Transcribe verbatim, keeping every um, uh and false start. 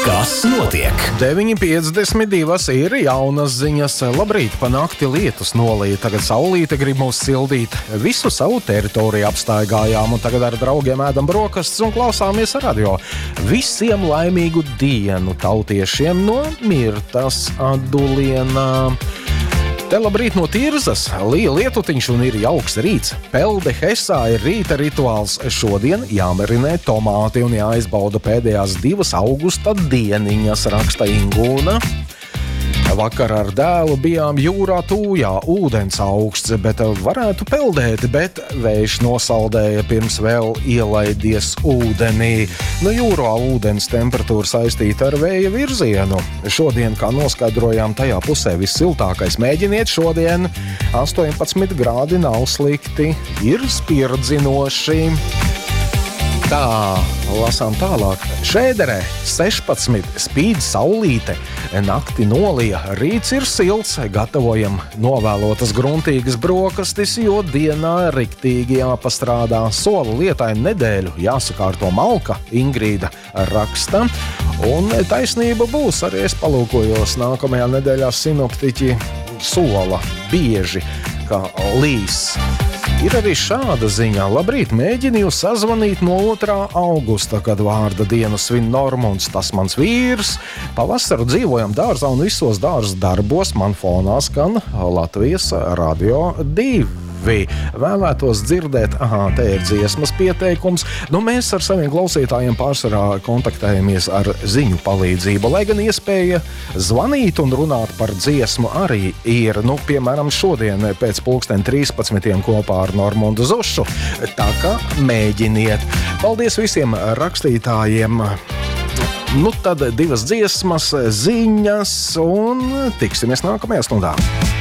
Kas notiek? deviņi piecdesmit divi ir jaunas ziņas. Labrīt, pa nakti lietus nolīja. Tagad saulīte grib mūs sildīt. Visu savu teritoriju apstaigājām un tagad ar draugiem ēdam brokastis un klausāmies radio. Visiem laimīgu dienu tautiešiem no Mirtas Adulienā. Te labrīt no Tirzas, lija lietutiņš un ir jauks rīts. Pelde Hesā ir rīta rituāls. Šodien jāmarinē tomāti un jāizbauda pēdējās divas augusta dieniņas, raksta Ingūna. Vakar ar dēlu bijām jūrā Tūjā, ūdens augsts, bet varētu peldēt, bet vējš nosaldēja pirms vēl ielaidies ūdenī. Nu, jūrā ūdens temperatūra saistīta ar vēja virzienu. Šodien, kā noskaidrojām, tajā pusē vissiltākais. Mēģiniet šodien, astoņpadsmit grādi nav slikti, ir spirdzinoši. Tā, lasām tālāk. Šēderē sešpadsmit, spīd saulīte, nakti nolija, rīts ir silts, gatavojam novēlotas gruntīgas brokastis, jo dienā riktīgi jāpastrādā. Sola lietai nedēļu jāsakārto malka, Ingrīda raksta. Un taisnība būs, arī es palūkojos nākamajā nedēļā sinoptiķi sola bieži, kā līs. Ir arī šāda ziņa. Labrīt, mēģinu sazvanīt no otrā augusta, kad vārda dienu svin Normunds, tas mans vīrs. Pavasaru dzīvojam dārzā un visos dārza darbos man fonā skan Latvijas radio divi. Vēlētos dzirdēt, aha, te ir dziesmas pieteikums. Nu, mēs ar saviem klausītājiem pārsvarā kontaktējamies ar ziņu palīdzību, lai gan iespēja zvanīt un runāt par dziesmu arī ir, nu, piemēram, šodien pēc pulksten trīspadsmitiem kopā ar Normundu Zušu. Tā kā mēģiniet. Paldies visiem rakstītājiem. Nu, tad divas dziesmas, ziņas un tiksimies nākamajā stundā.